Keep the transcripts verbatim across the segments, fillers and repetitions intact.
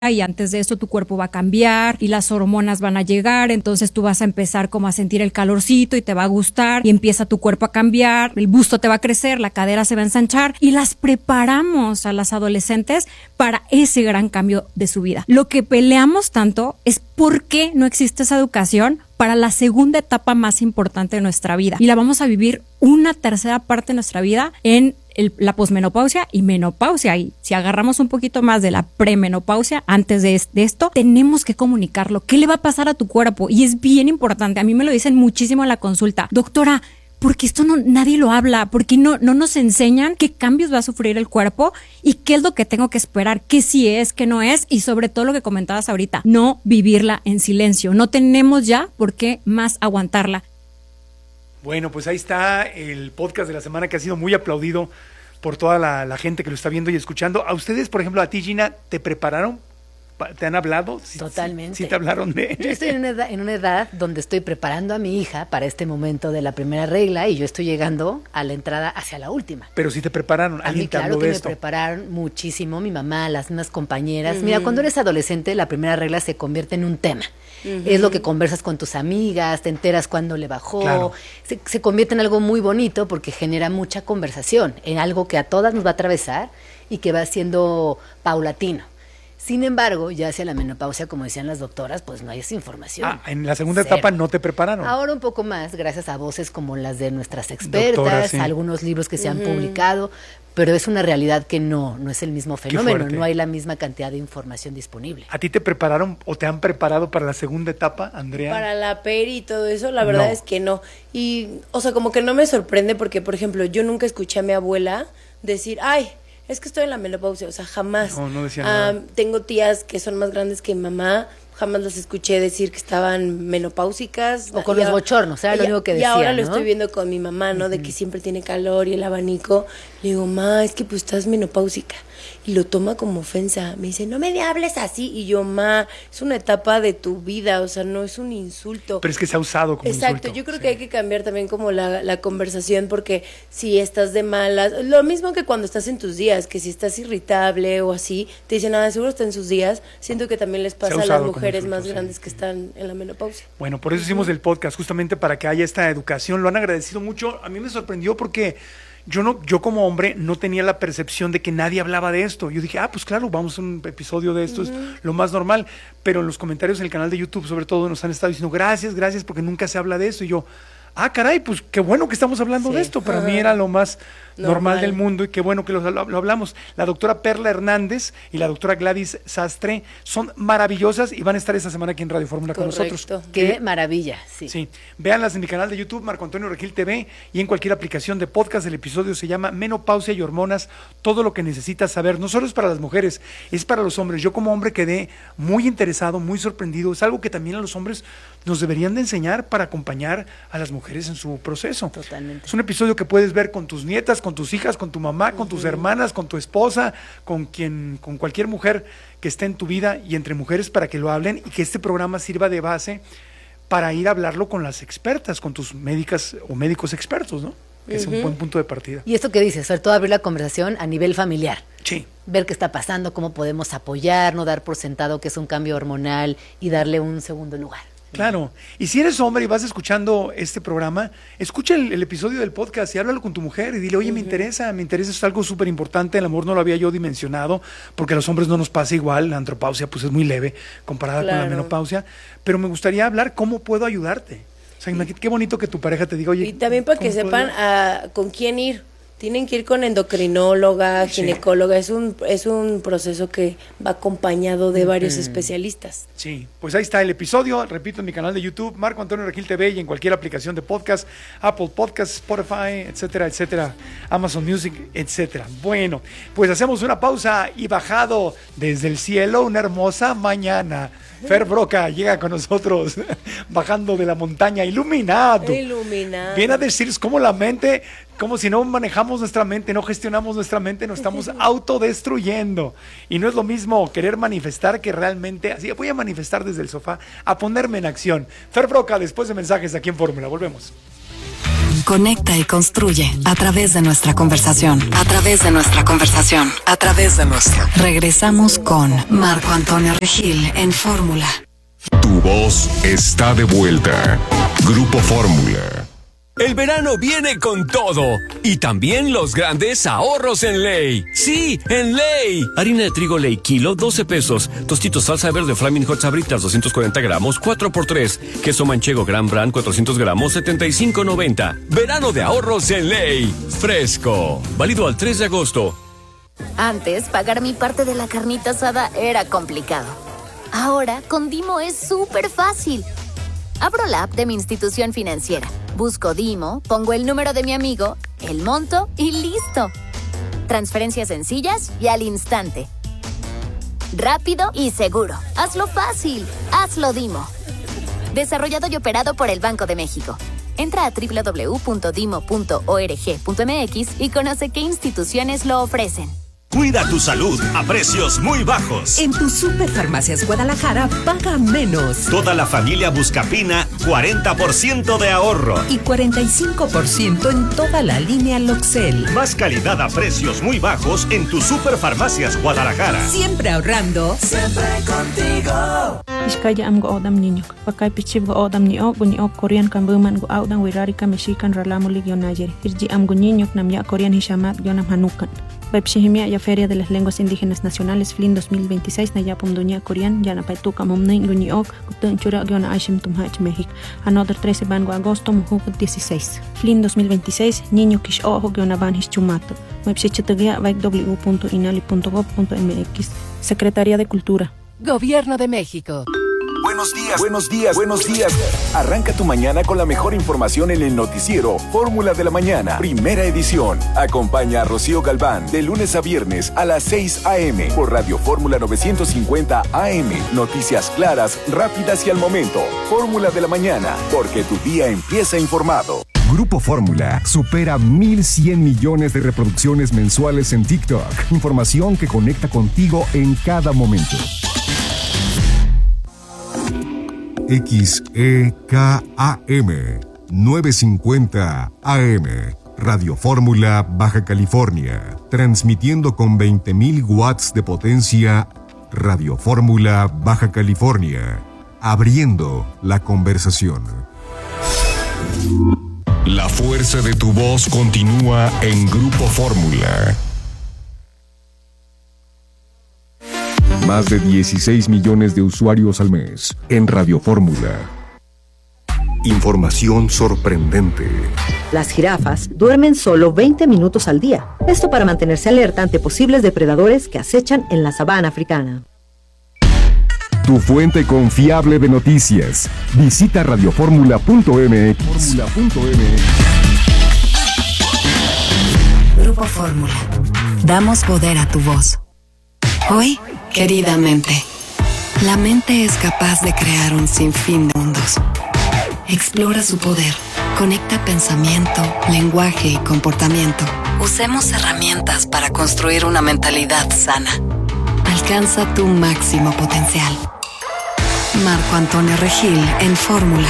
y antes de esto tu cuerpo va a cambiar y las hormonas van a llegar, entonces tú vas a empezar como a sentir el calorcito y te va a gustar y empieza tu cuerpo a cambiar, el busto te va a crecer, la cadera se va a ensanchar y las preparamos a las adolescentes para ese gran cambio de su vida. Lo que peleamos tanto es por qué no existe esa educación para la segunda etapa más importante de nuestra vida y la vamos a vivir una tercera parte de nuestra vida en El, la posmenopausia y menopausia, y si agarramos un poquito más de la premenopausia antes de, de esto, tenemos que comunicarlo. ¿Qué le va a pasar a tu cuerpo? Y es bien importante, a mí me lo dicen muchísimo en la consulta, doctora, porque esto no, nadie lo habla, porque no, no nos enseñan qué cambios va a sufrir el cuerpo y qué es lo que tengo que esperar, qué sí es, qué no es, y sobre todo lo que comentabas ahorita, no vivirla en silencio, no tenemos ya por qué más aguantarla. Bueno, pues ahí está el podcast de la semana que ha sido muy aplaudido por toda la, la gente que lo está viendo y escuchando. A ustedes, por ejemplo, a ti, Gina, ¿te prepararon? ¿Te han hablado? Totalmente. ¿Sí, sí te hablaron de...? Yo estoy en una, edad, en una edad donde estoy preparando a mi hija para este momento de la primera regla y yo estoy llegando a la entrada hacia la última. Pero sí te prepararon, a mí, claro que me prepararon muchísimo, mi mamá, las mismas compañeras. Uh-huh. Mira, cuando eres adolescente, la primera regla se convierte en un tema. Uh-huh. Es lo que conversas con tus amigas, te enteras cuándo le bajó. Claro. Se, se convierte en algo muy bonito porque genera mucha conversación, en algo que a todas nos va a atravesar y que va siendo paulatino. Sin embargo, ya hacia la menopausia, como decían las doctoras, pues no hay esa información. Ah, en la segunda Cero. etapa no te prepararon. Ahora un poco más, gracias a voces como las de nuestras expertas, Doctora, sí. algunos libros que se uh-huh. han publicado, pero es una realidad que no, no es el mismo fenómeno, no hay la misma cantidad de información disponible. ¿A ti te prepararon o te han preparado para la segunda etapa, Andrea? Para la peri y todo eso, la verdad no. es que no. Y, o sea, como que no me sorprende porque, por ejemplo, yo nunca escuché a mi abuela decir, ay, es que estoy en la menopausia, o sea, jamás. No, no decía nada. Um, tengo tías que son más grandes que mi mamá, jamás las escuché decir que estaban menopáusicas. O con los a, bochornos, era lo único que decía, Y ahora ¿no? lo estoy viendo con mi mamá, ¿no? Uh-huh. De que siempre tiene calor y el abanico. Le digo, ma, es que pues estás menopáusica. Y lo toma como ofensa. Me dice, no me hables así. Y yo, ma, es una etapa de tu vida, o sea, no es un insulto. Pero es que se ha usado como Exacto, insulto. yo creo sí. que hay que cambiar también como la, la conversación, porque si estás de malas, lo mismo que cuando estás en tus días, que si estás irritable o así, te dicen, nada, seguro está en sus días. Siento que también les pasa a las mujeres insulto, más sí. grandes que están en la menopausia. Bueno, por eso hicimos el podcast, justamente para que haya esta educación. Lo han agradecido mucho. A mí me sorprendió porque yo no, yo como hombre no tenía la percepción de que nadie hablaba de esto. Yo dije, ah, pues claro, vamos a un episodio de esto, uh-huh. es lo más normal. Pero en los comentarios en el canal de YouTube, sobre todo, nos han estado diciendo, gracias, gracias, porque nunca se habla de esto. Y yo, ah, caray, pues qué bueno que estamos hablando sí. de esto. Para uh-huh. mí era lo más normal. normal del mundo y qué bueno que lo, lo, lo hablamos. La doctora Perla Hernández y la doctora Gladys Sastre son maravillosas y van a estar esta semana aquí en Radio Fórmula con nosotros. Qué maravilla, sí. Sí, véanlas en mi canal de YouTube, Marco Antonio Regil T V, y en cualquier aplicación de podcast. El episodio se llama Menopausia y Hormonas, todo lo que necesitas saber. No solo es para las mujeres, es para los hombres. Yo como hombre quedé muy interesado, muy sorprendido. Es algo que también a los hombres nos deberían de enseñar para acompañar a las mujeres en su proceso. Totalmente. Es un episodio que puedes ver con tus nietas, con tus hijas, con tu mamá, con uh-huh. tus hermanas, con tu esposa, con quien, con cualquier mujer que esté en tu vida y entre mujeres, para que lo hablen y que este programa sirva de base para ir a hablarlo con las expertas, con tus médicas o médicos expertos, ¿no? Que uh-huh. es un buen punto de partida. Y esto que dices, sobre todo abrir la conversación a nivel familiar. Sí. Ver qué está pasando, cómo podemos apoyar, no dar por sentado que es un cambio hormonal y darle un segundo lugar. Claro, y si eres hombre y vas escuchando este programa, escucha el, el episodio del podcast y háblalo con tu mujer y dile, oye, uh-huh. me interesa, me interesa, es algo súper importante, el amor no lo había yo dimensionado, porque a los hombres no nos pasa igual, la andropausia pues es muy leve comparada claro. con la menopausia, pero me gustaría hablar cómo puedo ayudarte. O sea, imagínate qué bonito que tu pareja te diga, oye. Y también para que sepan a, con quién ir. Tienen que ir con endocrinóloga, ginecóloga, sí. es un es un proceso que va acompañado de varios mm. especialistas. Sí, pues ahí está el episodio, repito, en mi canal de YouTube, Marco Antonio Regil T V, y en cualquier aplicación de podcast, Apple Podcasts, Spotify, etcétera, etcétera, Amazon Music, etcétera. Bueno, pues hacemos una pausa y bajado desde el cielo una hermosa mañana. Fer Broca llega con nosotros, bajando de la montaña, iluminado. Iluminado. Viene a decir cómo la mente, como si no manejamos nuestra mente, no gestionamos nuestra mente, nos estamos autodestruyendo. Y no es lo mismo querer manifestar que realmente, así voy a manifestar desde el sofá, a ponerme en acción. Fer Broca, después de mensajes aquí en Fórmula, volvemos. conecta y construye a través de nuestra conversación. A través de nuestra conversación. A través de nuestra. Regresamos con Marco Antonio Regil en Fórmula. Tu voz está de vuelta. Grupo Fórmula. El verano viene con todo y también los grandes ahorros en Ley. Sí, en Ley. Harina de trigo Ley kilo, doce pesos. Tostitos salsa verde Flaming Hot Sabritas, doscientos cuarenta gramos, cuatro por tres. Queso manchego Gran Brand, cuatrocientos gramos, setenta y cinco noventa. Verano de ahorros en Ley. Fresco. Válido al tres de agosto. Antes, pagar mi parte de la carnita asada era complicado. Ahora, con Dimo es súper fácil. Abro la app de mi institución financiera, busco Dimo, pongo el número de mi amigo, el monto y listo. Transferencias sencillas y al instante. Rápido y seguro. Hazlo fácil. Hazlo Dimo. Desarrollado y operado por el Banco de México. Entra a doble u doble u doble u punto dimo punto org punto m x y conoce qué instituciones lo ofrecen. Cuida tu salud a precios muy bajos. En tu Superfarmacias Guadalajara paga menos. Toda la familia Buscapina, cuarenta por ciento de ahorro. Y cuarenta y cinco por ciento en toda la línea Loxel. Más calidad a precios muy bajos en tu Superfarmacias Guadalajara. Siempre ahorrando. Siempre contigo. Iskaya am go odam niño. Pakai pichib go odam ni ok ni ok Korean kan buman go audan wirarika mexican ralamo ligio nayeri. Irji am go niño nam ya Korean hishamat gionam hanukan. Webshihimia ya Feria de las Lenguas Indígenas Nacionales Flin dos mil veintiséis na yapum dunia Korean ya na paituka momnein guniok gutun chura giona ashim tumhach México. Another trece bango agosto mujuk dieciséis. Flin dos mil veintiséis niño kish ojo giona van hischumato. Webshichitugia vaik w punto inali punto gob punto m x. Secretaría de Cultura. Gobierno de México. Buenos días, buenos días, buenos días. Arranca tu mañana con la mejor información en el noticiero Fórmula de la Mañana, primera edición. Acompaña a Rocío Galván de lunes a viernes a las seis a eme por Radio Fórmula novecientos cincuenta A M. Noticias claras, rápidas y al momento. Fórmula de la Mañana, porque tu día empieza informado. Grupo Fórmula supera mil cien millones de reproducciones mensuales en TikTok. Información que conecta contigo en cada momento. X E K A M novecientos cincuenta A M Radio Fórmula Baja California, transmitiendo con veinte mil watts de potencia. Radio Fórmula Baja California, abriendo la conversación. La fuerza de tu voz continúa en Grupo Fórmula. Más de dieciséis millones de usuarios al mes en Radio Fórmula. Información sorprendente. Las jirafas duermen solo veinte minutos al día. Esto para mantenerse alerta ante posibles depredadores que acechan en la sabana africana. Tu fuente confiable de noticias. Visita radio fórmula punto m x. Grupo Fórmula. Damos poder a tu voz. Hoy, querida mente, la mente es capaz de crear un sinfín de mundos. Explora su poder. Conecta pensamiento, lenguaje y comportamiento. Usemos herramientas para construir una mentalidad sana. Alcanza tu máximo potencial. Marco Antonio Regil en Fórmula.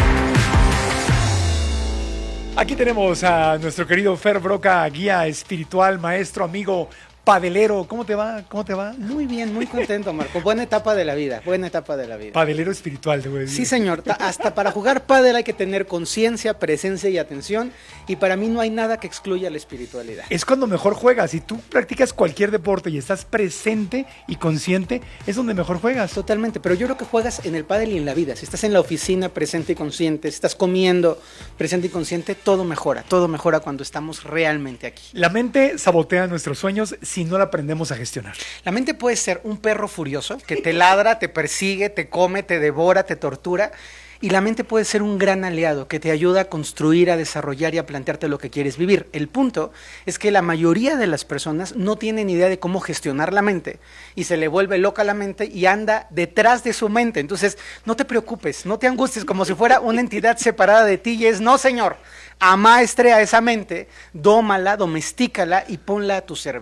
Aquí tenemos a nuestro querido Fer Broca, guía espiritual, maestro, amigo, padelero. ¿Cómo te va? ¿Cómo te va? Muy bien, muy contento, Marco. Buena etapa de la vida, buena etapa de la vida. Padelero espiritual, te voy a decir. Sí, señor. Hasta para jugar pádel hay que tener conciencia, presencia y atención. Y para mí no hay nada que excluya la espiritualidad. Es cuando mejor juegas. Si tú practicas cualquier deporte y estás presente y consciente, es donde mejor juegas. Totalmente, pero yo creo que juegas en el pádel y en la vida. Si estás en la oficina presente y consciente, si estás comiendo presente y consciente, todo mejora. Todo mejora cuando estamos realmente aquí. La mente sabotea nuestros sueños si no la aprendemos a gestionar. La mente puede ser un perro furioso que te ladra, te persigue, te come, te devora, te tortura. Y la mente puede ser un gran aliado que te ayuda a construir, a desarrollar y a plantearte lo que quieres vivir. El punto es que la mayoría de las personas no tienen idea de cómo gestionar la mente y se le vuelve loca la mente y anda detrás de su mente. Entonces, no te preocupes, no te angusties como si fuera una entidad separada de ti y es, no señor, amaestre a esa mente, dómala, domestícala y ponla a tu servicio.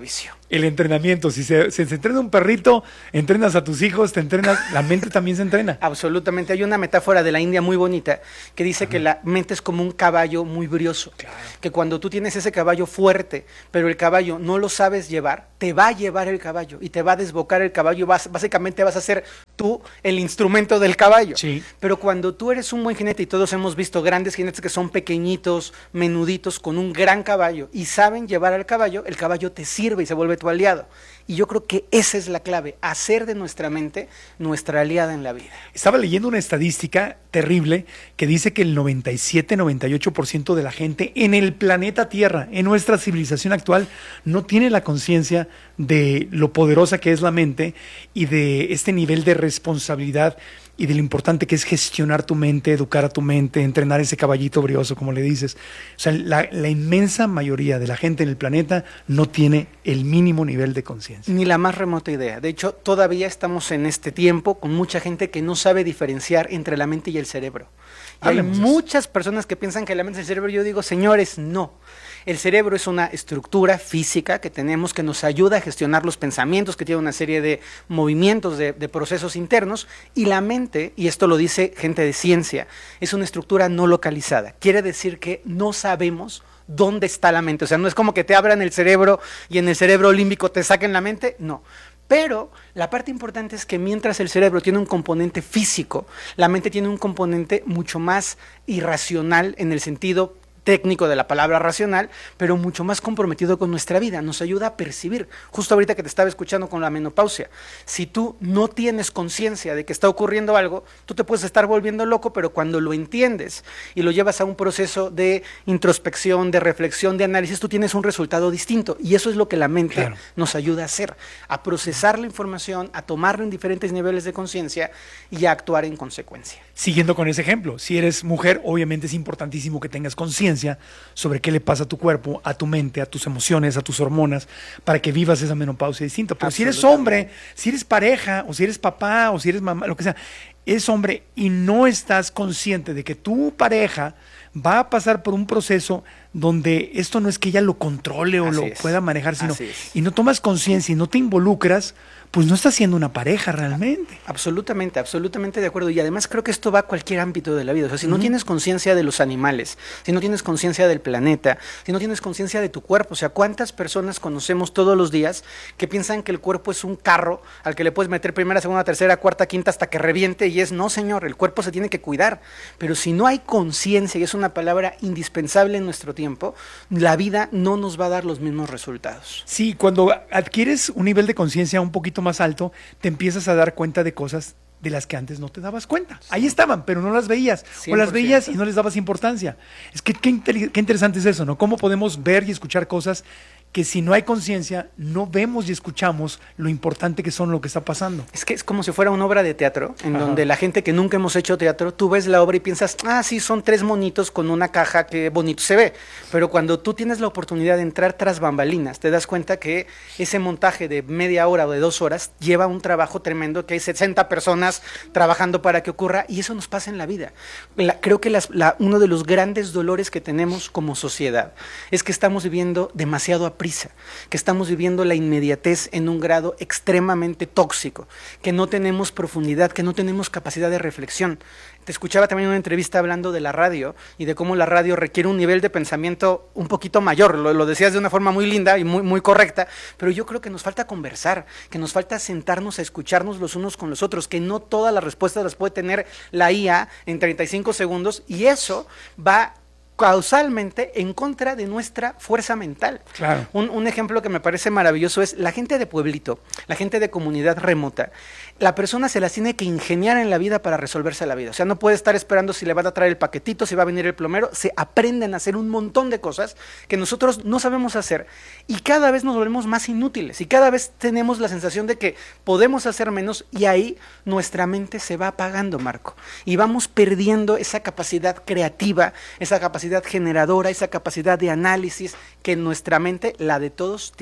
el entrenamiento. Si se, si se entrena un perrito, entrenas a tus hijos, te entrenas, la mente también se entrena. Absolutamente. Hay una metáfora de la India muy bonita que dice Ajá. que la mente es como un caballo muy brioso. Claro. Que cuando tú tienes ese caballo fuerte, pero el caballo no lo sabes llevar, te va a llevar el caballo y te va a desbocar el caballo. Vas, básicamente vas a ser tú el instrumento del caballo. Sí. Pero cuando tú eres un buen jinete, y todos hemos visto grandes jinetes que son pequeñitos, menuditos, con un gran caballo y saben llevar al caballo, el caballo te sirve y se vuelve tu aliado. Y yo creo que esa es la clave, hacer de nuestra mente nuestra aliada en la vida. Estaba leyendo una estadística terrible que dice que el noventa y siete, noventa y ocho por ciento de la gente en el planeta Tierra, en nuestra civilización actual, no tiene la conciencia de lo poderosa que es la mente y de este nivel de responsabilidad y de lo importante que es gestionar tu mente, educar a tu mente, entrenar ese caballito brioso, como le dices. O sea, la, la inmensa mayoría de la gente en el planeta no tiene el mínimo nivel de conciencia. Ni la más remota idea. De hecho, todavía estamos en este tiempo con mucha gente que no sabe diferenciar entre la mente y el cerebro. Y hay muchas personas que piensan que la mente es el cerebro. Yo digo, señores, no. El cerebro es una estructura física que tenemos que nos ayuda a gestionar los pensamientos, que tiene una serie de movimientos, de, de procesos internos, y la mente, y esto lo dice gente de ciencia, es una estructura no localizada. Quiere decir que no sabemos dónde está la mente. O sea, no es como que te abran el cerebro y en el cerebro límbico te saquen la mente, no. Pero la parte importante es que mientras el cerebro tiene un componente físico, la mente tiene un componente mucho más irracional en el sentido técnico de la palabra racional, pero mucho más comprometido con nuestra vida, nos ayuda a percibir. Justo ahorita que te estaba escuchando con la menopausia, si tú no tienes conciencia de que está ocurriendo algo, tú te puedes estar volviendo loco, pero cuando lo entiendes y lo llevas a un proceso de introspección, de reflexión, de análisis, tú tienes un resultado distinto, y eso es lo que la mente claro. nos ayuda a hacer, a procesar la información, a tomarla en diferentes niveles de conciencia y a actuar en consecuencia. Siguiendo con ese ejemplo, si eres mujer, obviamente es importantísimo que tengas conciencia sobre qué le pasa a tu cuerpo, a tu mente, a tus emociones, a tus hormonas, para que vivas esa menopausia distinta. Pero si eres hombre, si eres pareja, o si eres papá, o si eres mamá, lo que sea, eres hombre y no estás consciente de que tu pareja va a pasar por un proceso donde esto no es que ella lo controle o Así lo es. pueda manejar, sino Así es. y no tomas conciencia y no te involucras, pues no estás siendo una pareja realmente. Absolutamente, absolutamente de acuerdo. Y además creo que esto va a cualquier ámbito de la vida. O sea, si Uh-huh. no tienes conciencia de los animales, si no tienes conciencia del planeta, si no tienes conciencia de tu cuerpo, o sea, ¿cuántas personas conocemos todos los días que piensan que el cuerpo es un carro al que le puedes meter primera, segunda, tercera, cuarta, quinta hasta que reviente? Y es, no señor, el cuerpo se tiene que cuidar. Pero si no hay conciencia, y es una palabra indispensable en nuestro tiempo, la vida no nos va a dar los mismos resultados. Sí, cuando adquieres un nivel de conciencia un poquito más alto, te empiezas a dar cuenta de cosas de las que antes no te dabas cuenta. Sí. Ahí estaban, pero no las veías. cien por ciento. O las veías y no les dabas importancia. Es que qué, inter- qué interesante es eso, ¿no? Cómo podemos ver y escuchar cosas que si no hay conciencia, no vemos y escuchamos lo importante que son lo que está pasando. Es que es como si fuera una obra de teatro, en Ajá. donde la gente que nunca hemos hecho teatro, tú ves la obra y piensas, ah, sí, son tres monitos con una caja, qué bonito se ve. Pero cuando tú tienes la oportunidad de entrar tras bambalinas, te das cuenta que ese montaje de media hora o de dos horas lleva un trabajo tremendo, que hay sesenta personas trabajando para que ocurra, y eso nos pasa en la vida. La, creo que las, la, uno de los grandes dolores que tenemos como sociedad es que estamos viviendo demasiado a prisa, que estamos viviendo la inmediatez en un grado extremadamente tóxico, que no tenemos profundidad, que no tenemos capacidad de reflexión. Te escuchaba también en una entrevista hablando de la radio y de cómo la radio requiere un nivel de pensamiento un poquito mayor. Lo, lo decías de una forma muy linda y muy, muy correcta, pero yo creo que nos falta conversar, que nos falta sentarnos a escucharnos los unos con los otros, que no todas las respuestas las puede tener la I A en treinta y cinco segundos, y eso va causalmente en contra de nuestra fuerza mental. Claro. Un, un ejemplo que me parece maravilloso es la gente de pueblito, la gente de comunidad remota. La persona se las tiene que ingeniar en la vida para resolverse la vida. O sea, no puede estar esperando si le van a traer el paquetito, si va a venir el plomero. Se aprenden a hacer un montón de cosas que nosotros no sabemos hacer, y cada vez nos volvemos más inútiles, y cada vez tenemos la sensación de que podemos hacer menos, y ahí nuestra mente se va apagando, Marco, y vamos perdiendo esa capacidad creativa, esa capacidad generadora, esa capacidad de análisis que nuestra mente, la de todos, tiene.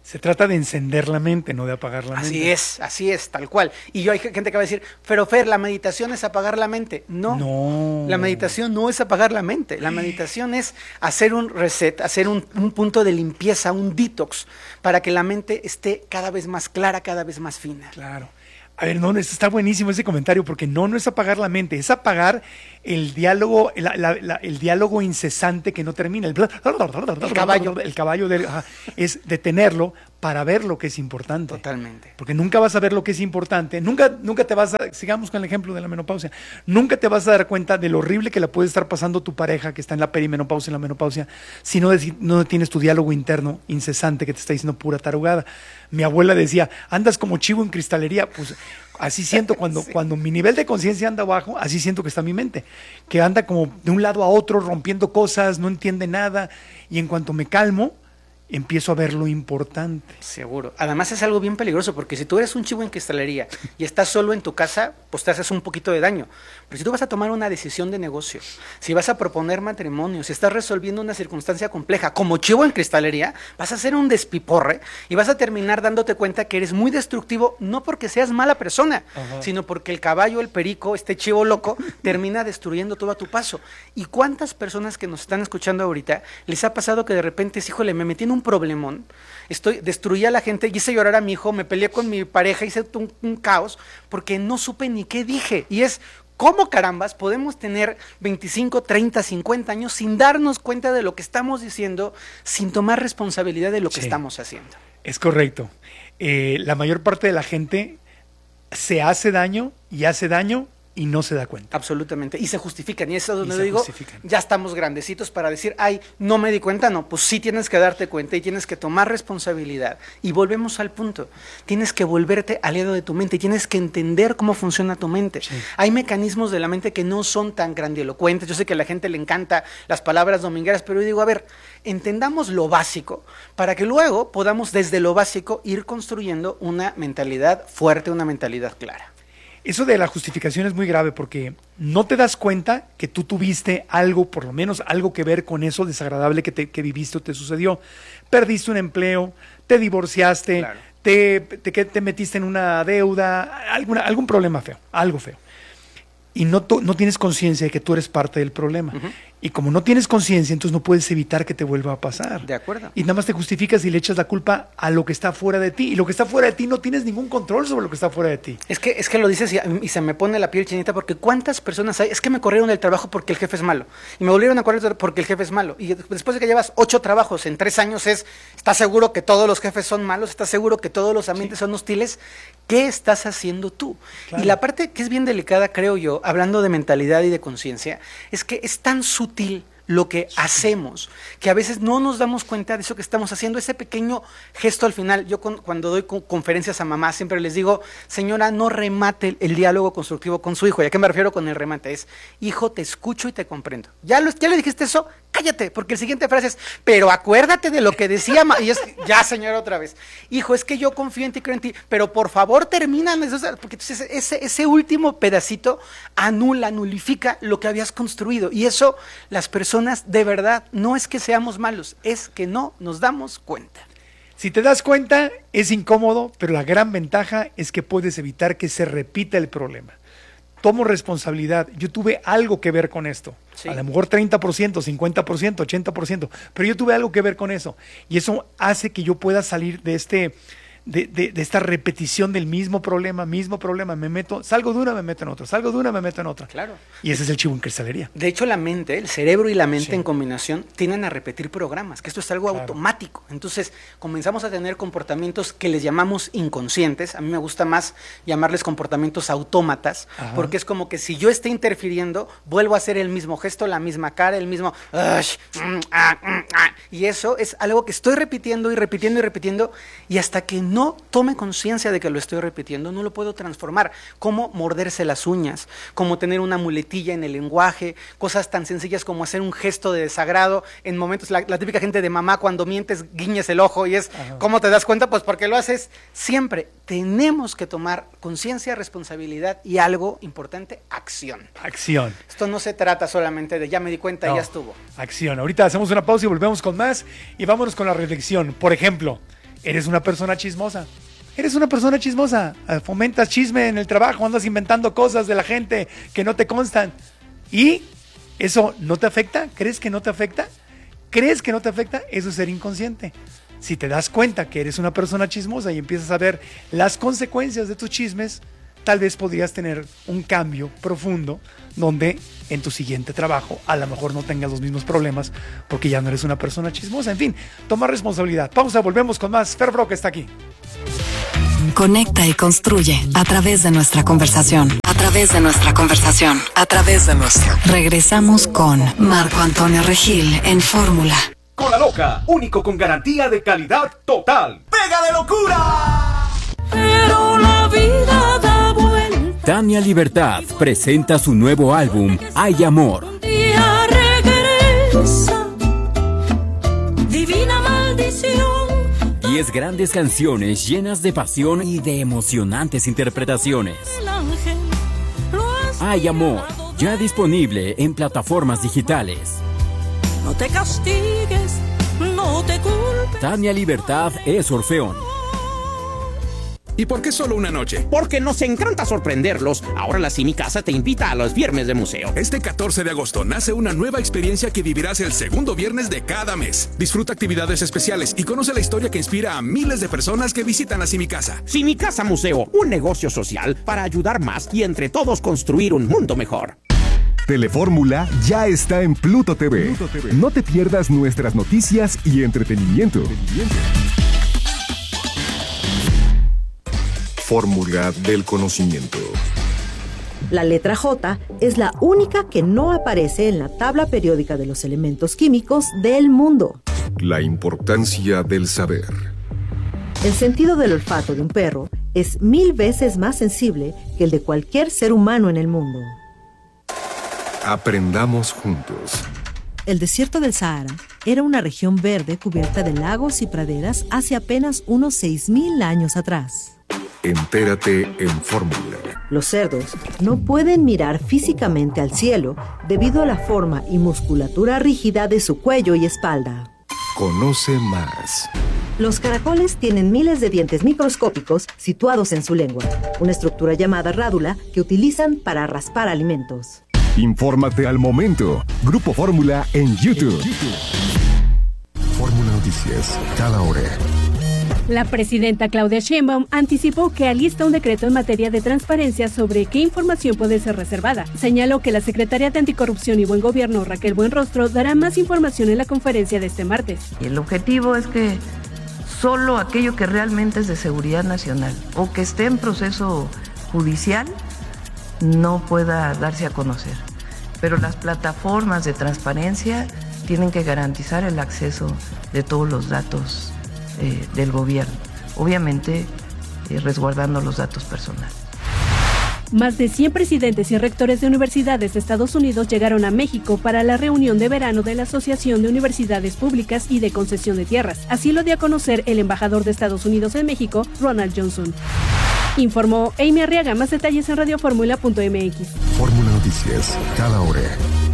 Se trata de encender la mente, no de apagar la así mente. Así es, así es, tal cual. Y yo hay gente que va a decir, pero Fer, ¿la meditación es apagar la mente? No, no. La meditación no es apagar la mente. La meditación es hacer un reset, hacer un, un punto de limpieza, un detox, para que la mente esté cada vez más clara, cada vez más fina. Claro. A ver, no, está buenísimo ese comentario, porque no, no es apagar la mente, es apagar el diálogo, el, la, la, el diálogo incesante que no termina. El, el caballo. El caballo de, ajá, es detenerlo para ver lo que es importante. Totalmente. Porque nunca vas a ver lo que es importante, nunca, nunca te vas a, sigamos con el ejemplo de la menopausia, nunca te vas a dar cuenta de lo horrible que la puede estar pasando tu pareja que está en la perimenopausia, en la menopausia, si no, no tienes tu diálogo interno incesante que te está diciendo pura tarugada. Mi abuela decía, andas como chivo en cristalería, pues así siento cuando, sí. cuando mi nivel de conciencia anda abajo, así siento que está mi mente, que anda como de un lado a otro rompiendo cosas, no entiende nada, y en cuanto me calmo, empiezo a ver lo importante. Seguro. Además es algo bien peligroso, porque si tú eres un chivo en cristalería y estás solo en tu casa, pues te haces un poquito de daño. Pero si tú vas a tomar una decisión de negocio, si vas a proponer matrimonio, si estás resolviendo una circunstancia compleja, como chivo en cristalería, vas a hacer un despiporre y vas a terminar dándote cuenta que eres muy destructivo, no porque seas mala persona, ajá, sino porque el caballo, el perico, este chivo loco, termina destruyendo todo a tu paso. ¿Y cuántas personas que nos están escuchando ahorita les ha pasado que de repente, híjole, me metí en un problemón, estoy, destruí a la gente, hice llorar a mi hijo, me peleé con mi pareja, hice un, un caos, porque no supe ni qué dije? Y es, ¿cómo carambas podemos tener veinticinco, treinta, cincuenta años sin darnos cuenta de lo que estamos diciendo, sin tomar responsabilidad de lo que sí. estamos haciendo? Es correcto. Eh, la mayor parte de la gente se hace daño y hace daño y no se da cuenta. Absolutamente. Y se justifican. Y eso es donde digo, ya estamos grandecitos para decir, ay, no me di cuenta. No, pues sí tienes que darte cuenta y tienes que tomar responsabilidad. Y volvemos al punto. Tienes que volverte aliado de tu mente y tienes que entender cómo funciona tu mente. Sí. Hay mecanismos de la mente que no son tan grandilocuentes. Yo sé que a la gente le encanta las palabras domingueras, pero yo digo, a ver, entendamos lo básico para que luego podamos desde lo básico ir construyendo una mentalidad fuerte, una mentalidad clara. Eso de la justificación es muy grave porque no te das cuenta que tú tuviste algo, por lo menos algo que ver con eso desagradable que, te, que viviste o te sucedió. Perdiste un empleo, te divorciaste, claro. te, te, te metiste en una deuda, alguna, algún problema feo, algo feo. Y no, no tienes conciencia de que tú eres parte del problema. Uh-huh. Y como no tienes conciencia, entonces no puedes evitar que te vuelva a pasar. De acuerdo. Y nada más te justificas y le echas la culpa a lo que está fuera de ti. Y lo que está fuera de ti no tienes ningún control sobre lo que está fuera de ti. Es que, es que lo dices y, y se me pone la piel chinita porque ¿cuántas personas hay? Es que me corrieron del trabajo porque el jefe es malo. Y me volvieron a correr porque el jefe es malo. Y después de que llevas ocho trabajos en tres años es, ¿estás seguro que todos los jefes son malos? ¿Estás seguro que todos los ambientes sí. son hostiles? ¿Qué estás haciendo tú? Claro. Y la parte que es bien delicada, creo yo, hablando de mentalidad y de conciencia, es que es tan sutil lo que sí. hacemos, que a veces no nos damos cuenta de eso que estamos haciendo, ese pequeño gesto al final. Yo con, cuando doy con, conferencias a mamás siempre les digo, señora, no remate el, el diálogo constructivo con su hijo. ¿Y a qué me refiero con el remate? Es, hijo, te escucho y te comprendo. ¿Ya, lo, ya le dijiste eso? Cállate, porque el siguiente frase es, pero acuérdate de lo que decía, ma-. Y es, ya señora, otra vez, hijo, es que yo confío en ti, creo en ti, pero por favor termina, porque entonces ese, ese último pedacito anula, nulifica lo que habías construido, y eso las personas de verdad, no es que seamos malos, es que no nos damos cuenta. Si te das cuenta, es incómodo, pero la gran ventaja es que puedes evitar que se repita el problema. Tomo responsabilidad, yo tuve algo que ver con esto, sí. a lo mejor treinta por ciento, cincuenta por ciento, ochenta por ciento, pero yo tuve algo que ver con eso, y eso hace que yo pueda salir de este, de, de, de esta repetición del mismo problema, mismo problema, me meto, salgo de una, me meto en otra, salgo de una, me meto en otra. Claro. Y ese es el chivo en cristalería. De hecho, la mente, el cerebro y la mente sí. en combinación tienden a repetir programas, que esto es algo claro. automático. Entonces, comenzamos a tener comportamientos que les llamamos inconscientes. A mí me gusta más llamarles comportamientos autómatas, ajá. porque es como que si yo esté interfiriendo, vuelvo a hacer el mismo gesto, la misma cara, el mismo... Y eso es algo que estoy repitiendo y repitiendo y repitiendo, y hasta que no tome conciencia de que lo estoy repitiendo, no lo puedo transformar. Como morderse las uñas, como tener una muletilla en el lenguaje, cosas tan sencillas como hacer un gesto de desagrado en momentos, la, la típica gente de mamá cuando mientes, guiñes el ojo y es, ajá. ¿cómo te das cuenta? Pues porque lo haces siempre. Tenemos que tomar conciencia, responsabilidad y algo importante, acción. Acción. Esto no se trata solamente de ya me di cuenta no, y ya estuvo. Acción. Ahorita hacemos una pausa y volvemos con más y vámonos con la reflexión. Por ejemplo, eres una persona chismosa. Eres una persona chismosa. Fomentas chisme en el trabajo, andas inventando cosas de la gente que no te constan. ¿Y eso no te afecta? ¿Crees que no te afecta? ¿Crees que no te afecta? Eso es ser inconsciente. Si te das cuenta que eres una persona chismosa y empiezas a ver las consecuencias de tus chismes, tal vez podrías tener un cambio profundo donde en tu siguiente trabajo a lo mejor no tengas los mismos problemas porque ya no eres una persona chismosa. En fin, toma responsabilidad. Pausa, volvemos con más. Fer Brock está aquí. Conecta y construye a través de nuestra conversación. A través de nuestra conversación. A través de nuestra. Regresamos con Marco Antonio Regil en Fórmula. Cola Loca, único con garantía de calidad total. ¡Pega de locura! Pero la vida da vuelta. Tania Libertad presenta su nuevo álbum, Hay Amor. Un día regresa, divina maldición. Diez grandes canciones llenas de pasión y de emocionantes interpretaciones. El ángel lo has Hay Amor, ya disponible en plataformas digitales. No te castigues, no te culpes. Tania Libertad es Orfeón. ¿Y por qué solo una noche? Porque nos encanta sorprenderlos. Ahora la Simi Casa te invita a los viernes de museo. Este catorce de agosto nace una nueva experiencia que vivirás el segundo viernes de cada mes. Disfruta actividades especiales y conoce la historia que inspira a miles de personas que visitan la Simi Casa. Simi Casa Museo, un negocio social para ayudar más y entre todos construir un mundo mejor. Telefórmula ya está en Pluto T V. Pluto T V. No te pierdas nuestras noticias y entretenimiento. Fórmula del conocimiento. La letra J es la única que no aparece en la tabla periódica de los elementos químicos del mundo. La importancia del saber. El sentido del olfato de un perro es mil veces más sensible que el de cualquier ser humano en el mundo. Aprendamos juntos. El desierto del Sahara era una región verde cubierta de lagos y praderas hace apenas unos seis mil años atrás. Entérate en Fórmula. Los cerdos no pueden mirar físicamente al cielo debido a la forma y musculatura rígida de su cuello y espalda. Conoce más. Los caracoles tienen miles de dientes microscópicos situados en su lengua, una estructura llamada rádula que utilizan para raspar alimentos. Infórmate al momento. Grupo Fórmula en YouTube. Fórmula Noticias, cada hora. La presidenta Claudia Sheinbaum anticipó que alista un decreto en materia de transparencia sobre qué información puede ser reservada. Señaló que la secretaria de Anticorrupción y Buen Gobierno, Raquel Buenrostro, dará más información en la conferencia de este martes. Y el objetivo es que solo aquello que realmente es de seguridad nacional o que esté en proceso judicial no pueda darse a conocer. Pero las plataformas de transparencia tienen que garantizar el acceso de todos los datos eh, del gobierno, obviamente eh, resguardando los datos personales. Más de cien presidentes y rectores de universidades de Estados Unidos llegaron a México para la reunión de verano de la Asociación de Universidades Públicas y de Concesión de Tierras. Así lo dio a conocer el embajador de Estados Unidos en México, Ronald Johnson. Informó Amy Arriaga. Más detalles en radioformula punto m x. Fórmula Noticias, cada hora.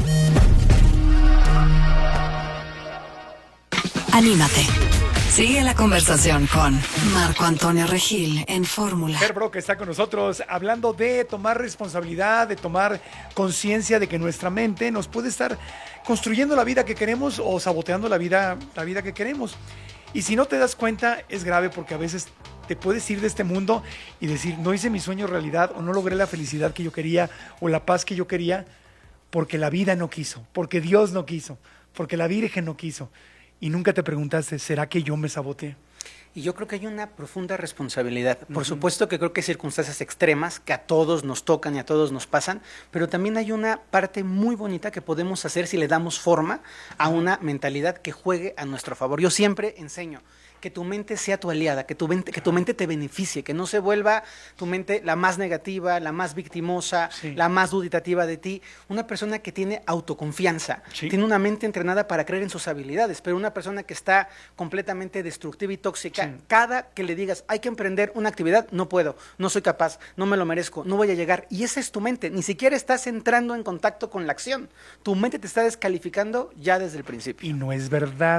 Anímate. Sigue la conversación con Marco Antonio Regil en Fórmula. Fer Brock está con nosotros hablando de tomar responsabilidad, de tomar conciencia de que nuestra mente nos puede estar construyendo la vida que queremos o saboteando la vida, la vida que queremos. Y si no te das cuenta, es grave porque a veces te puedes ir de este mundo y decir, no hice mi sueño realidad o no logré la felicidad que yo quería o la paz que yo quería porque la vida no quiso, porque Dios no quiso, porque la Virgen no quiso. Y nunca te preguntaste, ¿será que yo me saboteé? Y yo creo que hay una profunda responsabilidad. Por uh-huh. supuesto que creo que hay circunstancias extremas que a todos nos tocan y a todos nos pasan, pero también hay una parte muy bonita que podemos hacer si le damos forma a una mentalidad que juegue a nuestro favor. Yo siempre enseño que tu mente sea tu aliada, que tu mente, que tu mente te beneficie, que no se vuelva tu mente la más negativa, la más victimosa, sí. la más duditativa de ti. Una persona que tiene autoconfianza, sí. tiene una mente entrenada para creer en sus habilidades, pero una persona que está completamente destructiva y tóxica, sí. cada que le digas, hay que emprender una actividad, no puedo, no soy capaz, no me lo merezco, no voy a llegar. Y esa es tu mente, ni siquiera estás entrando en contacto con la acción. Tu mente te está descalificando ya desde el principio. Y no es verdad.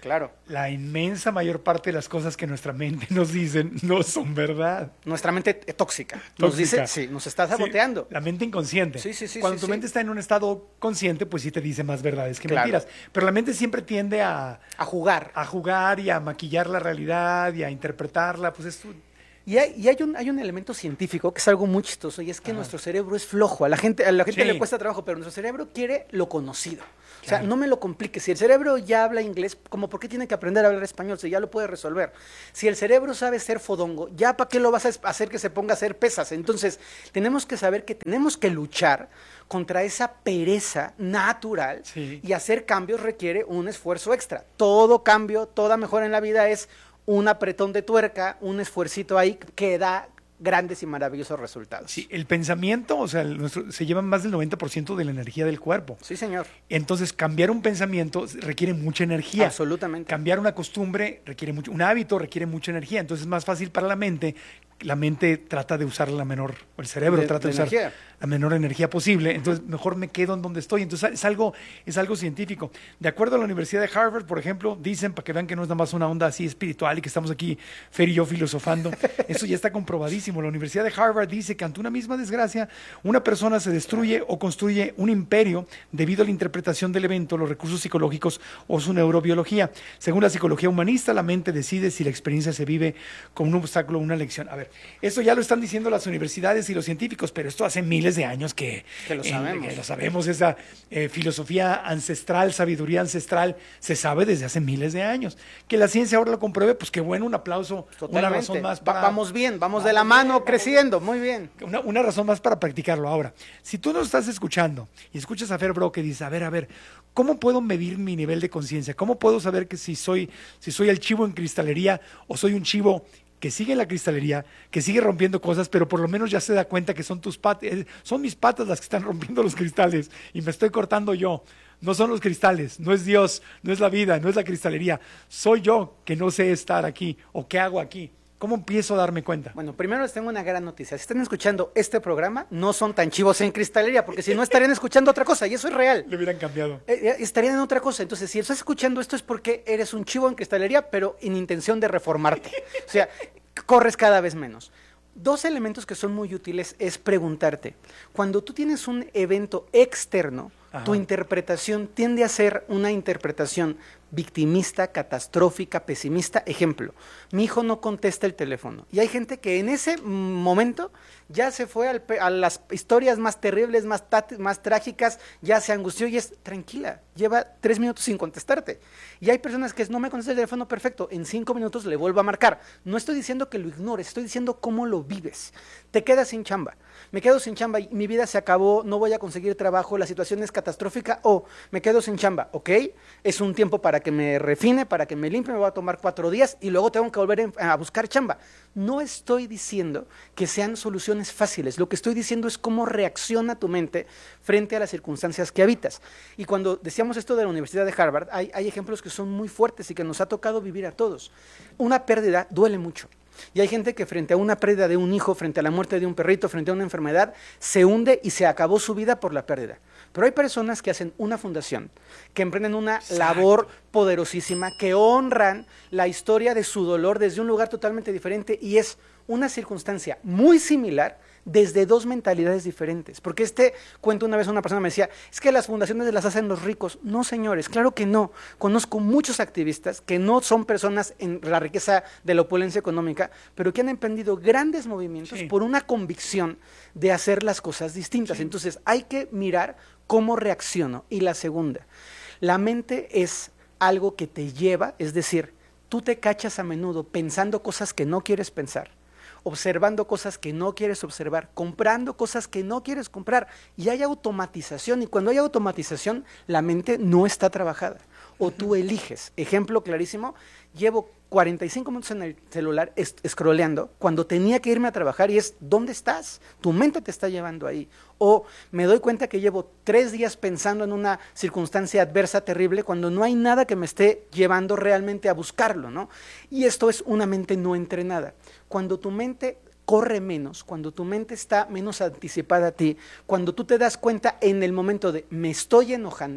Claro. La inmensa mayor parte de las cosas que nuestra mente nos dicen no son verdad. Nuestra mente es tóxica. Nos Tóxica. dice, sí, nos está saboteando. Sí, la mente inconsciente. Sí, sí, sí. Cuando sí, tu sí. mente está en un estado consciente, pues sí te dice más verdades que Claro. mentiras. Pero la mente siempre tiende a... A jugar. A jugar y a maquillar la realidad y a interpretarla. Pues es... Y hay, y hay, un, hay un elemento científico que es algo muy chistoso y es que Ajá. nuestro cerebro es flojo. A la gente, a la gente Sí. le cuesta trabajo, pero nuestro cerebro quiere lo conocido. O Claro. sea, no me lo compliques. Si el cerebro ya habla inglés, ¿como por qué tiene que aprender a hablar español? Si ya lo puede resolver. Si el cerebro sabe ser fodongo, ¿ya para qué lo vas a hacer que se ponga a hacer pesas? Entonces, tenemos que saber que tenemos que luchar contra esa pereza natural Sí. y hacer cambios requiere un esfuerzo extra. Todo cambio, toda mejora en la vida es un apretón de tuerca, un esfuercito ahí que da grandes y maravillosos resultados. Sí, el pensamiento, o sea, el- nuestro- se lleva más del noventa por ciento de la energía del cuerpo. Sí, señor. Entonces, cambiar un pensamiento requiere mucha energía. Absolutamente. Cambiar una costumbre requiere mucho, un hábito requiere mucha energía. Entonces, es más fácil para la mente. La mente trata de usar la menor, o el cerebro De- trata de, de usar energía. la menor energía posible. Entonces, mejor me quedo en donde estoy. Entonces, es algo, es algo científico. De acuerdo a la Universidad de Harvard, por ejemplo, dicen, para que vean que no es nada más una onda así espiritual y que estamos aquí, Fer y yo, filosofando, eso ya está comprobadísimo. La Universidad de Harvard dice que ante una misma desgracia, una persona se destruye o construye un imperio debido a la interpretación del evento, los recursos psicológicos o su neurobiología. Según la psicología humanista, la mente decide si la experiencia se vive como un obstáculo o una lección. A ver, esto ya lo están diciendo las universidades y los científicos, pero esto hace miles de años que, Que lo eh, sabemos. que lo sabemos. Esa eh, filosofía ancestral, sabiduría ancestral, se sabe desde hace miles de años. Que la ciencia ahora lo compruebe, pues qué bueno, un aplauso, una Totalmente. razón más Va- para... vamos bien, vamos de la mano creciendo, muy bien. Una, una razón más para practicarlo. Ahora, si tú nos estás escuchando y escuchas a Fer Bro que dice, a ver, a ver, ¿cómo puedo medir mi nivel de conciencia? ¿Cómo puedo saber que si soy, si soy el chivo en cristalería o soy un chivo que sigue en la cristalería, que sigue rompiendo cosas, pero por lo menos ya se da cuenta que son tus patas, son mis patas las que están rompiendo los cristales y me estoy cortando yo? No son los cristales, no es Dios, no es la vida, no es la cristalería. Soy yo que no sé estar aquí o qué hago aquí. ¿Cómo empiezo a darme cuenta? Bueno, primero les tengo una gran noticia. Si están escuchando este programa, no son tan chivos en cristalería, porque si no estarían escuchando otra cosa, y eso es real. Le hubieran cambiado. Eh, eh, estarían en otra cosa. Entonces, si estás escuchando esto es porque eres un chivo en cristalería, pero en intención de reformarte. O sea, corres cada vez menos. Dos elementos que son muy útiles es preguntarte, cuando tú tienes un evento externo, Ajá. tu interpretación tiende a ser una interpretación victimista, catastrófica, pesimista. Ejemplo, mi hijo no contesta el teléfono. Y hay gente que en ese momento ya se fue al pe- a las historias más terribles, más, tat- más trágicas, ya se angustió y es tranquila, lleva tres minutos sin contestarte. Y hay personas que es, no me contesta el teléfono, perfecto, en cinco minutos le vuelvo a marcar. No estoy diciendo que lo ignores, estoy diciendo cómo lo vives. Te quedas sin chamba. Me quedo sin chamba y mi vida se acabó, no voy a conseguir trabajo, la situación es catastrófica, o me quedo sin chamba, ok, es un tiempo para que me refine, para que me limpie, me va a tomar cuatro días y luego tengo que volver en- a buscar chamba. No estoy diciendo que sean soluciones fáciles, lo que estoy diciendo es cómo reacciona tu mente frente a las circunstancias que habitas. Y cuando decíamos esto de la Universidad de Harvard, hay, hay ejemplos que son muy fuertes y que nos ha tocado vivir a todos. Una pérdida duele mucho. Y hay gente que frente a una pérdida de un hijo, frente a la muerte de un perrito, frente a una enfermedad, se hunde y se acabó su vida por la pérdida. Pero hay personas que hacen una fundación, que emprenden una Exacto. labor poderosísima, que honran la historia de su dolor desde un lugar totalmente diferente y es una circunstancia muy similar desde dos mentalidades diferentes. Porque este cuento, una vez una persona me decía, es que las fundaciones las hacen los ricos. No, señores, claro que no. Conozco muchos activistas que no son personas en la riqueza de la opulencia económica, pero que han emprendido grandes movimientos Sí. por una convicción de hacer las cosas distintas. Sí. Entonces hay que mirar cómo reacciono. Y la segunda, la mente es algo que te lleva, es decir, tú te cachas a menudo pensando cosas que no quieres pensar, observando cosas que no quieres observar, comprando cosas que no quieres comprar, y hay automatización, y cuando hay automatización, la mente no está trabajada, o tú eliges. Ejemplo clarísimo, llevo cuarenta y cinco minutos en el celular es- scrolleando cuando tenía que irme a trabajar y es, ¿dónde estás? Tu mente te está llevando ahí. O me doy cuenta que llevo tres días pensando en una circunstancia adversa terrible cuando no hay nada que me esté llevando realmente a buscarlo, ¿no? Y esto es una mente no entrenada. Cuando tu mente corre menos, cuando tu mente está menos anticipada a ti, cuando tú te das cuenta en el momento de me estoy enojando,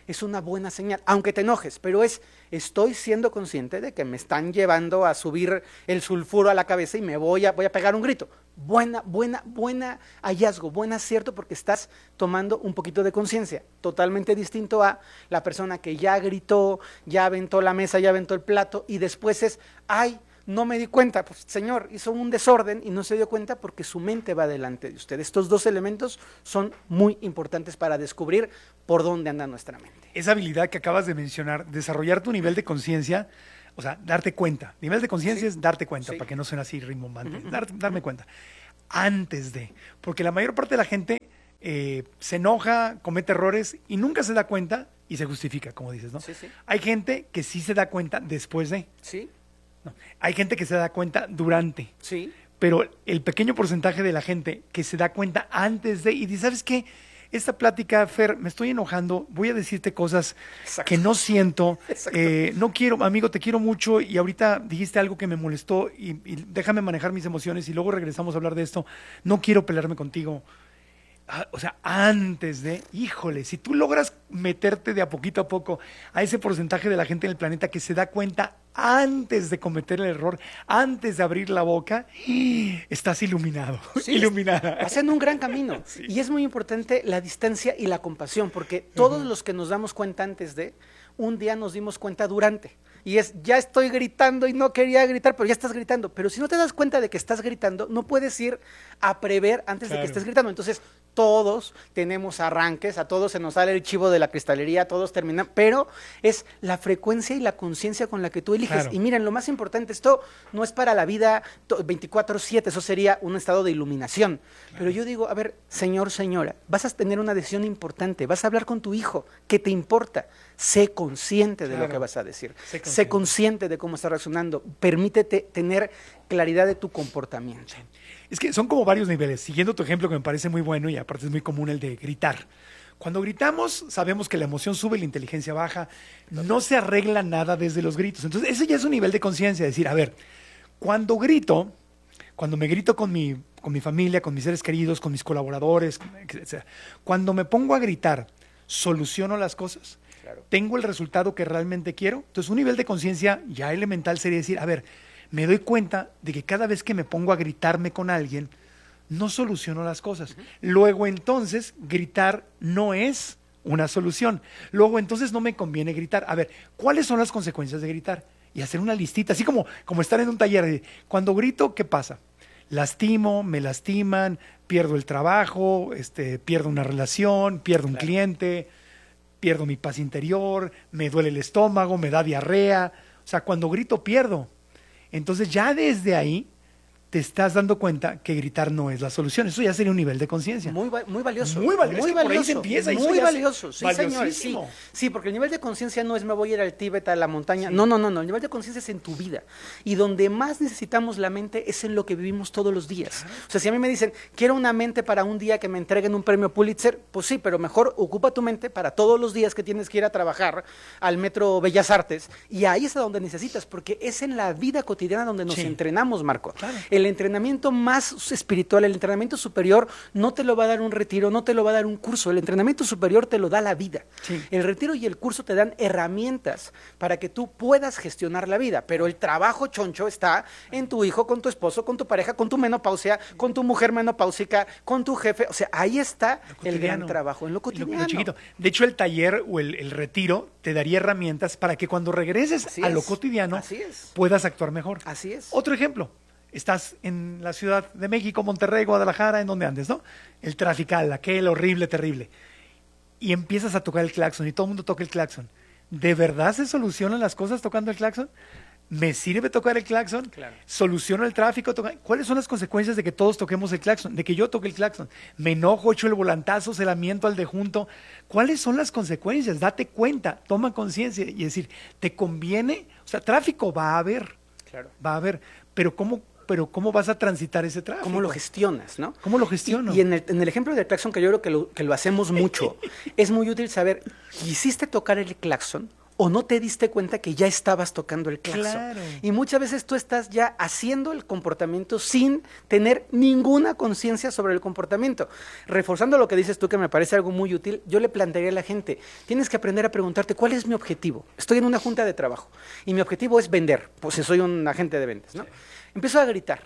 es una buena señal, aunque te enojes, pero es, estoy siendo consciente de que me están llevando a subir el sulfuro a la cabeza y me voy a, voy a pegar un grito. Buena, buena, buena hallazgo, buen acierto, porque estás tomando un poquito de conciencia, totalmente distinto a la persona que ya gritó, ya aventó la mesa, ya aventó el plato, y después es, ay, no me di cuenta, pues señor, hizo un desorden y no se dio cuenta porque su mente va delante de usted. Estos dos elementos son muy importantes para descubrir por dónde anda nuestra mente. Esa habilidad que acabas de mencionar, desarrollar tu nivel de conciencia, o sea, darte cuenta. Nivel de conciencia sí. es darte cuenta, sí. para que no suene así rimbombante. Uh-huh. Dar, darme cuenta. Antes de, porque la mayor parte de la gente eh, se enoja, comete errores y nunca se da cuenta y se justifica, como dices, ¿no? Sí, sí. Hay gente que sí se da cuenta después de. Sí. No. Hay gente que se da cuenta durante. Sí. Pero el pequeño porcentaje de la gente que se da cuenta antes de y dice, ¿sabes qué? Esta plática, Fer, me estoy enojando, voy a decirte cosas Exacto. que no siento, eh, no quiero, amigo, te quiero mucho y ahorita dijiste algo que me molestó y, y déjame manejar mis emociones y luego regresamos a hablar de esto, no quiero pelearme contigo. Ah, o sea, antes de, híjole, si tú logras meterte de a poquito a poco a ese porcentaje de la gente en el planeta que se da cuenta antes de cometer el error, antes de abrir la boca, estás iluminado, sí, iluminada. Vas en un gran camino. Sí. Y es muy importante la distancia y la compasión, porque todos uh-huh. los que nos damos cuenta antes de, un día nos dimos cuenta durante. Y es, ya estoy gritando y no quería gritar, pero ya estás gritando. Pero si no te das cuenta de que estás gritando, no puedes ir a prever antes claro. de que estés gritando. Entonces, todos tenemos arranques, a todos se nos sale el chivo de la cristalería, todos terminan, pero es la frecuencia y la conciencia con la que tú eliges. Claro. Y miren, lo más importante, esto no es para la vida veinticuatro siete, eso sería un estado de iluminación. Claro. Pero yo digo, a ver, señor, señora, vas a tener una decisión importante, vas a hablar con tu hijo, ¿qué te importa? Sé consciente de claro. lo que vas a decir, sé consciente. sé consciente de cómo está reaccionando, permítete tener claridad de tu comportamiento. Es que son como varios niveles, siguiendo tu ejemplo que me parece muy bueno y aparte es muy común el de gritar. Cuando gritamos sabemos que la emoción sube y la inteligencia baja, no se arregla nada desde los gritos. Entonces ese ya es un nivel de conciencia, decir, a ver, cuando grito, cuando me grito con mi, con mi familia, con mis seres queridos, con mis colaboradores, etcétera, cuando me pongo a gritar, ¿soluciono las cosas? Claro. ¿Tengo el resultado que realmente quiero? Entonces un nivel de conciencia ya elemental sería decir, a ver, me doy cuenta de que cada vez que me pongo a gritarme con alguien, no soluciono las cosas. Uh-huh. Luego entonces, gritar no es una solución. Luego entonces no me conviene gritar. A ver, ¿cuáles son las consecuencias de gritar? Y hacer una listita, así como, como estar en un taller. Cuando grito, ¿qué pasa? Lastimo, me lastiman, pierdo el trabajo, este, pierdo una relación, pierdo un claro. cliente, pierdo mi paz interior, me duele el estómago, me da diarrea. O sea, cuando grito, pierdo. Entonces ya desde ahí te estás dando cuenta que gritar no es la solución. Eso ya sería un nivel de conciencia. Muy, muy valioso. Muy valioso. Muy valioso. Por ahí se empieza. Muy valioso. Sí, señor. Sí. sí, porque el nivel de conciencia no es me voy a ir al Tíbet, a la montaña. Sí. No, no, no, no. El nivel de conciencia es en tu vida. Y donde más necesitamos la mente es en lo que vivimos todos los días. Claro. O sea, si a mí me dicen, quiero una mente para un día que me entreguen un premio Pulitzer, pues sí, pero mejor ocupa tu mente para todos los días que tienes que ir a trabajar al Metro Bellas Artes. Y ahí es a donde necesitas, porque es en la vida cotidiana donde nos sí. entrenamos, Marco. Claro. El entrenamiento más espiritual, el entrenamiento superior no te lo va a dar un retiro, no te lo va a dar un curso, el entrenamiento superior te lo da la vida. Sí. El retiro y el curso te dan herramientas para que tú puedas gestionar la vida, pero el trabajo choncho está en tu hijo, con tu esposo, con tu pareja, con tu menopausia, con tu mujer menopáusica, con tu jefe, o sea, ahí está el gran trabajo, en lo cotidiano. Lo, lo chiquito. De hecho, el taller o el, el retiro te daría herramientas para que cuando regreses Así a es. lo cotidiano Así es. puedas actuar mejor. Así es. Otro ejemplo. Estás en la Ciudad de México, Monterrey, Guadalajara, en donde andes, ¿no? El trafical, aquel horrible, terrible. Y empiezas a tocar el claxon y todo el mundo toca el claxon. ¿De verdad se solucionan las cosas tocando el claxon? ¿Me sirve tocar el claxon? Claro. ¿Soluciona el tráfico? Toca... ¿Cuáles son las consecuencias de que todos toquemos el claxon? De que yo toque el claxon. Me enojo, echo el volantazo, se la miento al de junto. ¿Cuáles son las consecuencias? Date cuenta, toma conciencia y decir, ¿te conviene? O sea, tráfico va a haber. Claro. Va a haber. Pero ¿cómo? Pero ¿cómo vas a transitar ese tráfico? ¿Cómo lo gestionas, no? ¿Cómo lo gestiono? Y, y en, el, en el ejemplo del claxon, que yo creo que lo, que lo hacemos mucho, es muy útil saber, ¿quisiste tocar el claxon o no te diste cuenta que ya estabas tocando el claxon. Claro. Y muchas veces tú estás ya haciendo el comportamiento sin tener ninguna conciencia sobre el comportamiento. Reforzando lo que dices tú, que me parece algo muy útil, yo le plantearía a la gente, tienes que aprender a preguntarte, ¿cuál es mi objetivo? Estoy en una junta de trabajo y mi objetivo es vender, pues si soy un agente de ventas, ¿no? Sí. Empiezo a gritar.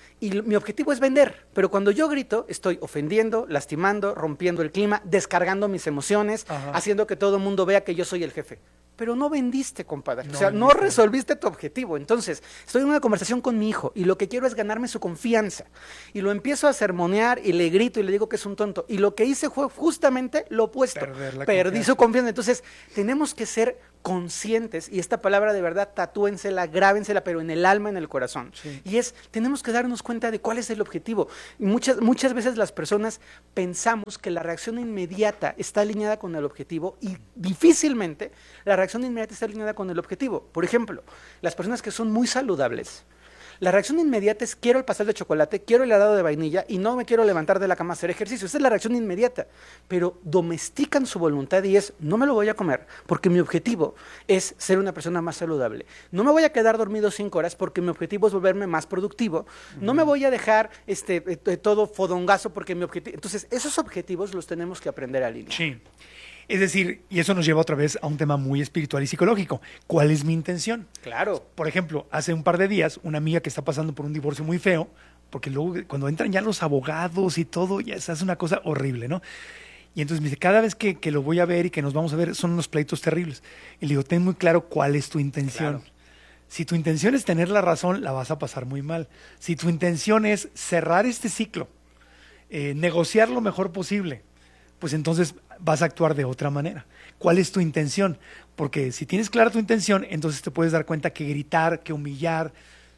Y mi objetivo es vender, pero cuando yo grito estoy ofendiendo, lastimando, rompiendo el clima, descargando mis emociones, Ajá. haciendo que todo el mundo vea que yo soy el jefe. Pero no vendiste, compadre. No, o sea, no resolviste tu objetivo. Entonces, estoy en una conversación con mi hijo y lo que quiero es ganarme su confianza. Y lo empiezo a sermonear y le grito y le digo que es un tonto. Y lo que hice fue justamente lo opuesto. Perdí confianza. su confianza. Entonces, tenemos que ser conscientes, y esta palabra de verdad tatúensela, grábensela, pero en el alma, en el corazón. Sí. Y es, tenemos que darnos cuenta de cuál es el objetivo. Y muchas, muchas veces las personas pensamos que la reacción inmediata está alineada con el objetivo y difícilmente la reacción inmediata está alineada con el objetivo. Por ejemplo, las personas que son muy saludables, la reacción inmediata es quiero el pastel de chocolate, quiero el helado de vainilla y no me quiero levantar de la cama a hacer ejercicio. Esa es la reacción inmediata. Pero domestican su voluntad y es, no me lo voy a comer porque mi objetivo es ser una persona más saludable. No me voy a quedar dormido cinco horas porque mi objetivo es volverme más productivo. Uh-huh. No me voy a dejar este, eh, todo fodongazo porque mi objetivo... Entonces, esos objetivos los tenemos que aprender a alinear. Sí. Es decir, y eso nos lleva otra vez a un tema muy espiritual y psicológico. ¿Cuál es mi intención? Claro. Por ejemplo, hace un par de días, una amiga que está pasando por un divorcio muy feo, porque luego cuando entran ya los abogados y todo, ya se hace una cosa horrible, ¿no? Y entonces me dice, cada vez que, que lo voy a ver y que nos vamos a ver, son unos pleitos terribles. Y le digo, ten muy claro cuál es tu intención. Claro. Si tu intención es tener la razón, la vas a pasar muy mal. Si tu intención es cerrar este ciclo, eh, negociar lo mejor posible, pues entonces vas a actuar de otra manera. ¿Cuál es tu intención? Porque si tienes clara tu intención, entonces te puedes dar cuenta que gritar, que humillar,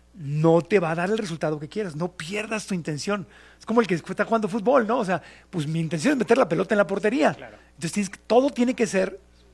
no te va a dar el resultado que quieras. No pierdas tu intención. Es como el que está jugando fútbol, ¿no? O sea, pues mi intención es meter la pelota en la portería. Claro. Entonces tienes, todo tiene que ser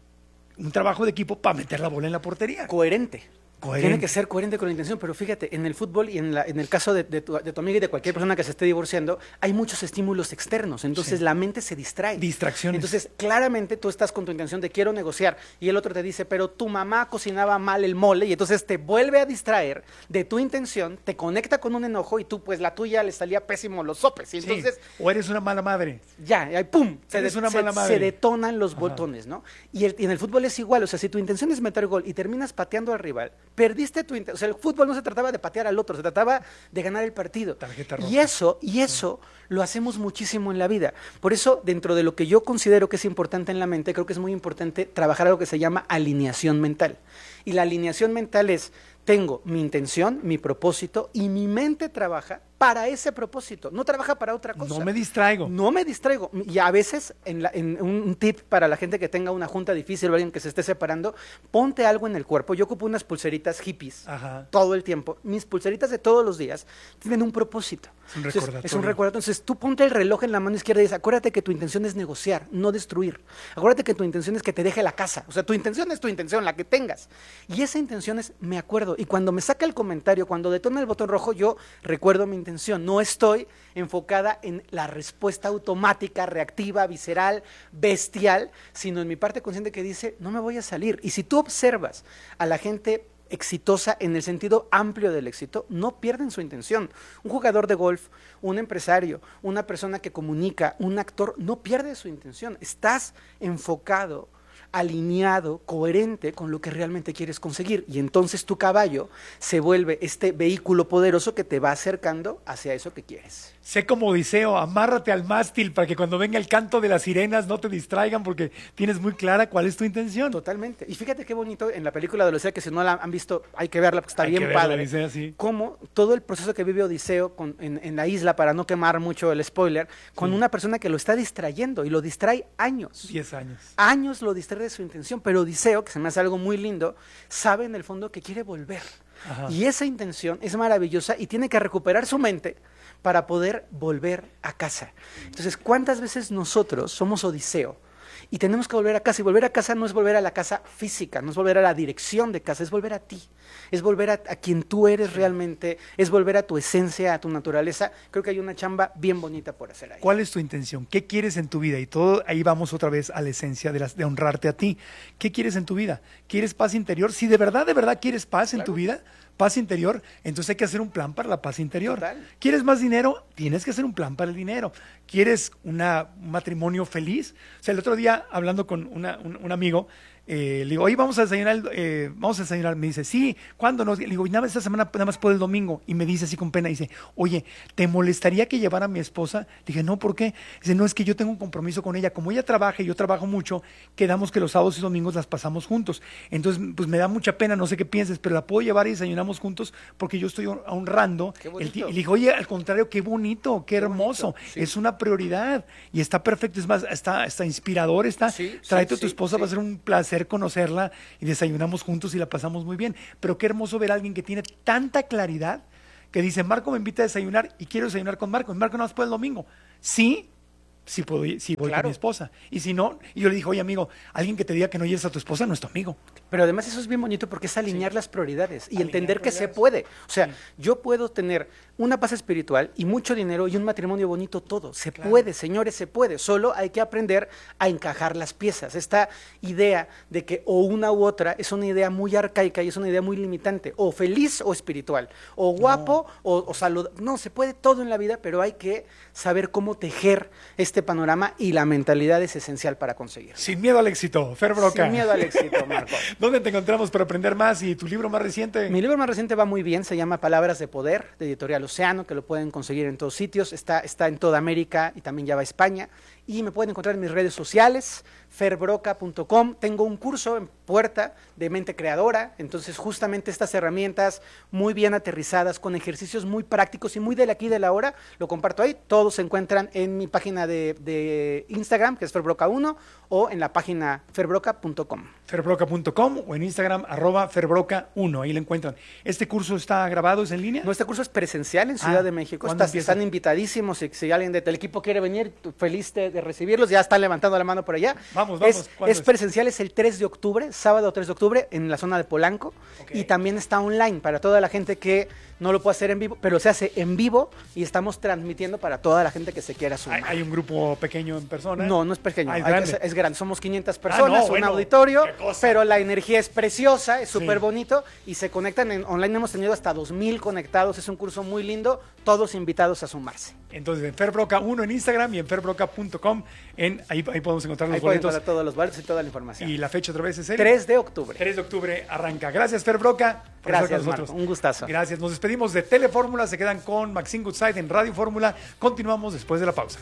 un trabajo de equipo para meter la bola en la portería. Coherente. Coherente. Tiene que ser coherente con la intención, pero fíjate, en el fútbol y en, la, en el caso de, de, tu, de tu amiga y de cualquier persona que se esté divorciando, hay muchos estímulos externos, entonces sí. la mente se distrae. Distracciones. Entonces, claramente tú estás con tu intención de quiero negociar y el otro te dice, pero tu mamá cocinaba mal el mole y entonces te vuelve a distraer de tu intención, te conecta con un enojo y tú, pues la tuya le salía pésimo los sopes. Y entonces, sí. O eres una mala madre. Ya, ahí pum, se, eres de, una se, mala madre. se detonan los Ajá. botones, ¿no? Y, el, y en el fútbol es igual, o sea, si tu intención es meter gol y terminas pateando al rival, perdiste tu intención. O sea, el fútbol no se trataba de patear al otro, se trataba de ganar el partido. Tarjeta roja. Y eso, y eso sí. lo hacemos muchísimo en la vida. Por eso, dentro de lo que yo considero que es importante en la mente, creo que es muy importante trabajar algo que se llama alineación mental. Y la alineación mental es, tengo mi intención, mi propósito, y mi mente trabaja para ese propósito, no trabaja para otra cosa. No me distraigo. No me distraigo. Y a veces, en, la, en un tip para la gente que tenga una junta difícil o alguien que se esté separando, ponte algo en el cuerpo. Yo ocupo unas pulseritas hippies Ajá. todo el tiempo. Mis pulseritas de todos los días tienen un propósito. Es un recordatorio. Entonces, es un recordatorio. Entonces tú ponte el reloj en la mano izquierda y dices, acuérdate que tu intención es negociar, no destruir. Acuérdate que tu intención es que te deje la casa. O sea, tu intención es tu intención, la que tengas. Y esa intención es, me acuerdo. Y cuando me saca el comentario, cuando detona el botón rojo, yo recuerdo mi intención. No estoy enfocada en la respuesta automática, reactiva, visceral, bestial, sino en mi parte consciente que dice, no me voy a salir. Y si tú observas a la gente exitosa en el sentido amplio del éxito, no pierden su intención. Un jugador de golf, un empresario, una persona que comunica, un actor, no pierde su intención. Estás enfocado, alineado, coherente con lo que realmente quieres conseguir. Y entonces tu caballo se vuelve este vehículo poderoso que te va acercando hacia eso que quieres. Sé como Odiseo, amárrate al mástil para que cuando venga el canto de las sirenas no te distraigan porque tienes muy clara cuál es tu intención. Totalmente. Y fíjate qué bonito en la película de Odisea, que si no la han visto, hay que verla porque está hay bien que verla, padre. Odisea, sí. Cómo todo el proceso que vive Odiseo con, en, en la isla, para no quemar mucho el spoiler, con sí. una persona que lo está distrayendo y lo distrae años. Diez años. Años lo distrae de su intención, pero Odiseo, que se me hace algo muy lindo, sabe en el fondo que quiere volver. Ajá. Y esa intención es maravillosa y tiene que recuperar su mente para poder volver a casa. Entonces, ¿cuántas veces nosotros somos Odiseo y tenemos que volver a casa. Y volver a casa no es volver a la casa física, no es volver a la dirección de casa, es volver a ti, es volver a, a quien tú eres realmente, es volver a tu esencia, a tu naturaleza. Creo que hay una chamba bien bonita por hacer ahí. ¿Cuál es tu intención? ¿Qué quieres en tu vida? Y todo ahí vamos otra vez a la esencia de, las, de honrarte a ti. ¿Qué quieres en tu vida? ¿Quieres paz interior? Si de verdad, de verdad quieres paz claro. en tu vida, paz interior, entonces hay que hacer un plan para la paz interior. Total. ¿Quieres más dinero? Tienes que hacer un plan para el dinero. ¿Quieres una, un matrimonio feliz? O sea, el otro día, hablando con una, un, un amigo, eh, le digo, oye, vamos a desayunar, eh, vamos a desayunar. Me dice, sí, ¿cuándo nos? Le digo, nada más esta semana, nada más puedo el domingo. Y me dice así con pena, dice, oye, ¿te molestaría que llevara a mi esposa? Dije, no, ¿por qué? Dice, no, es que yo tengo un compromiso con ella. Como ella trabaja y yo trabajo mucho, quedamos que los sábados y domingos las pasamos juntos. Entonces, pues me da mucha pena, no sé qué pienses, pero la puedo llevar y desayunamos juntos porque yo estoy honrando. El y le digo, oye, al contrario, qué bonito, qué, qué hermoso. Bonito, sí. Es una prioridad y está perfecto. Es más, está, está inspirador, está. Sí, tráete sí, a tu esposa, sí, va a ser un placer conocerla y desayunamos juntos y la pasamos muy bien. Pero qué hermoso ver a alguien que tiene tanta claridad que dice, Marco me invita a desayunar y quiero desayunar con Marco. Y Marco no más puede el domingo. Sí. Si, puedo, si voy claro. con mi esposa. Y si no, y yo le dije, oye, amigo, alguien que te diga que no lleves a tu esposa no es tu amigo. Pero además eso es bien bonito porque es alinear sí. las prioridades y alinear entender que se puede. O sea, sí. yo puedo tener una paz espiritual y mucho dinero y un matrimonio bonito todo. Se claro. puede, señores, se puede. Solo hay que aprender a encajar las piezas. Esta idea de que o una u otra es una idea muy arcaica y es una idea muy limitante. O feliz o espiritual. O guapo no. o, o saludable. No, se puede todo en la vida, pero hay que saber cómo tejer este panorama y la mentalidad es esencial para conseguirlo. Sin miedo al éxito, Fer Broca. Sin miedo al éxito, Marco. ¿Dónde te encontramos para aprender más? ¿Y tu libro más reciente? Mi libro más reciente va muy bien, se llama Palabras de Poder, de Editorial Océano, que lo pueden conseguir en todos sitios, está, está en toda América y también ya va a España. Y me pueden encontrar en mis redes sociales, fer broca punto com. Tengo un curso en puerta de mente creadora, entonces justamente estas herramientas muy bien aterrizadas, con ejercicios muy prácticos y muy del aquí y de la hora, lo comparto ahí. Todos se encuentran en mi página de, de Instagram, que es fer broca uno, o en la página fer broca punto com. fer broca punto com o en Instagram, arroba fer broca uno, ahí lo encuentran. ¿Este curso está grabado, es en línea? No, este curso es presencial en Ciudad ah, de México. Estás, están invitadísimos, si, si alguien del equipo quiere venir, feliz de, de recibirlos, ya están levantando la mano por allá. Vamos, vamos. Es, es presencial, es el tres de octubre, sábado tres de octubre, en la zona de Polanco, okay. Y también está online para toda la gente que no lo puede hacer en vivo, pero se hace en vivo y estamos transmitiendo para toda la gente que se quiera sumar. ¿Hay, hay un grupo pequeño en persona? No, no es pequeño, ah, ¿es, hay grande? Que, es grande, somos quinientas personas, ah, no, bueno, un auditorio, pero la energía es preciosa, es súper sí. bonito y se conectan en online, hemos tenido hasta dos mil conectados, es un curso muy lindo, todos invitados a sumarse. Entonces, en fer broca uno en Instagram y en fer broca punto com, en, ahí, ahí podemos encontrar los ahí boletos. Ahí todos los boletos y toda la información. Y la fecha otra vez es el tres de octubre. tres de octubre arranca. Gracias, Fer Broca. Por Gracias, Marco. Un gustazo. Gracias. Nos despedimos de Telefórmula. Se quedan con Maxine Goodside en Radio Fórmula. Continuamos después de la pausa.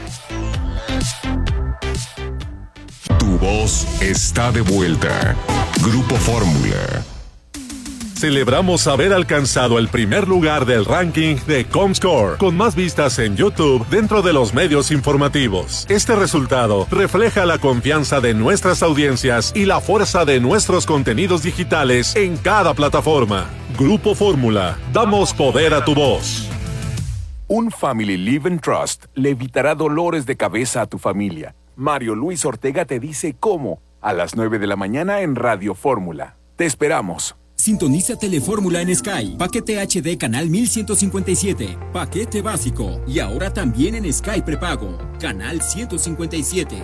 Tu voz está de vuelta. Grupo Fórmula. Celebramos haber alcanzado el primer lugar del ranking de Comscore, con más vistas en YouTube dentro de los medios informativos. Este resultado refleja la confianza de nuestras audiencias y la fuerza de nuestros contenidos digitales en cada plataforma. Grupo Fórmula, damos poder a tu voz. Un Family Live and Trust le evitará dolores de cabeza a tu familia. Mario Luis Ortega te dice cómo, a las nueve de la mañana en Radio Fórmula. Te esperamos. Sintoniza Telefórmula en Sky. Paquete H D canal mil ciento cincuenta y siete. Paquete básico. Y ahora también en Sky prepago. Canal ciento cincuenta y siete.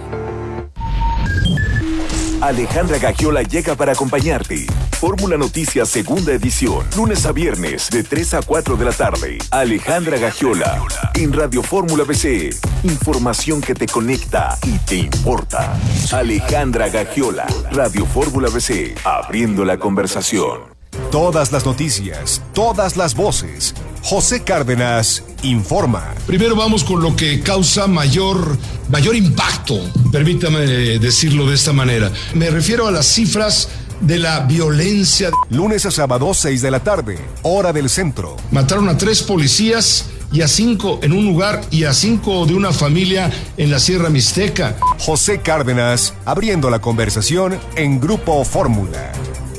Alejandra Gagiola llega para acompañarte. Fórmula Noticias segunda edición. Lunes a viernes de tres a cuatro de la tarde. Alejandra Gagiola. En Radio Fórmula B C. Información que te conecta y te importa. Alejandra Gagiola. Radio Fórmula B C. Abriendo la conversación. Todas las noticias, todas las voces. José Cárdenas informa. Primero vamos con lo que causa mayor, mayor impacto, permítame decirlo de esta manera. Me refiero a las cifras de la violencia. Lunes a sábado, seis de la tarde, hora del centro. Mataron a tres policías y a cinco en un lugar y a cinco de una familia en la Sierra Mixteca. José Cárdenas, abriendo la conversación en Grupo Fórmula.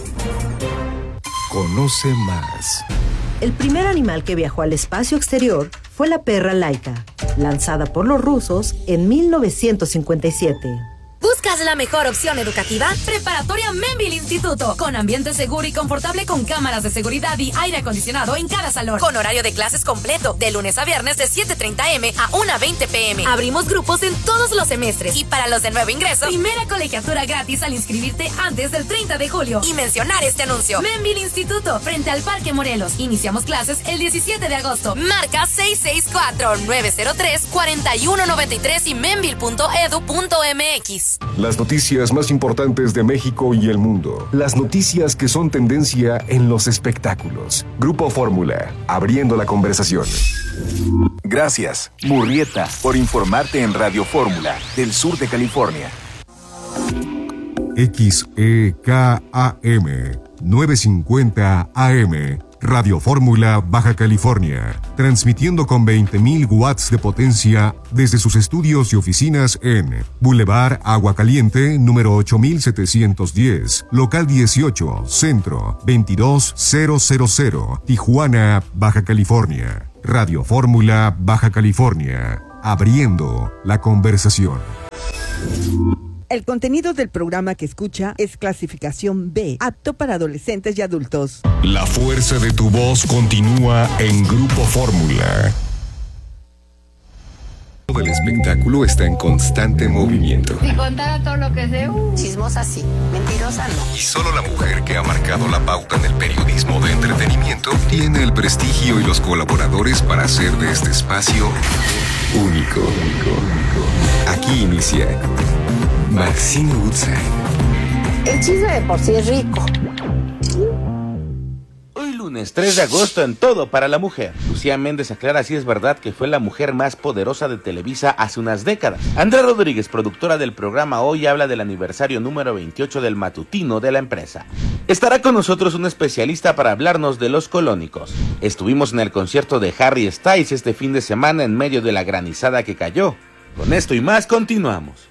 Conoce más. El primer animal que viajó al espacio exterior fue la perra Laika, lanzada por los rusos en mil novecientos cincuenta y siete. Busca ¿Buscas la mejor opción educativa? Preparatoria Membil Instituto, con ambiente seguro y confortable con cámaras de seguridad y aire acondicionado en cada salón. Con horario de clases completo, de lunes a viernes de siete treinta eme a una veinte pe eme. Abrimos grupos en todos los semestres. Y para los de nuevo ingreso, primera colegiatura gratis al inscribirte antes del treinta de julio. Y mencionar este anuncio. Membil Instituto, frente al Parque Morelos. Iniciamos clases el diecisiete de agosto. Marca seis seis cuatro, nueve cero tres, cuatro uno nueve tres y membil punto edu punto eme equis. Las noticias más importantes de México y el mundo. Las noticias que son tendencia en los espectáculos. Grupo Fórmula, abriendo la conversación. Gracias, Murrieta, por informarte en Radio Fórmula, del sur de California. X E K A M novecientos cincuenta A M, Radio Fórmula, Baja California, transmitiendo con veinte mil watts de potencia desde sus estudios y oficinas en Boulevard Agua Caliente, número ocho mil setecientos diez, local dieciocho, Centro, veintidós mil, Tijuana, Baja California. Radio Fórmula, Baja California, abriendo la conversación. El contenido del programa que escucha es clasificación B, apto para adolescentes y adultos. La fuerza de tu voz continúa en Grupo Fórmula. El espectáculo está en constante movimiento. Si contara todo lo que sé, uh, chismosa sí, mentirosa no. Y solo la mujer que ha marcado la pauta en el periodismo de entretenimiento tiene el prestigio y los colaboradores para hacer de este espacio único. único, único. Aquí inicia Maxine Woodside. El chisme de por sí es rico. Hoy lunes tres de agosto en Todo para la Mujer. Lucía Méndez aclara si es verdad que fue la mujer más poderosa de Televisa hace unas décadas. Andrea Rodríguez, productora del programa Hoy, habla del aniversario número veintiocho del matutino de la empresa. Estará con nosotros un especialista para hablarnos de los colónicos. Estuvimos en el concierto de Harry Styles este fin de semana en medio de la granizada que cayó. Con esto y más continuamos.